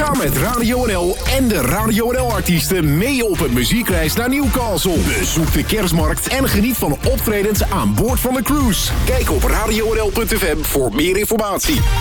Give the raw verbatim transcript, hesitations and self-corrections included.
Ga met Radio N L en de Radio N L-artiesten mee op een muziekreis naar Newcastle. Bezoek de kerstmarkt en geniet van optredens aan boord van de cruise. Kijk op radio n l punt f m voor meer informatie.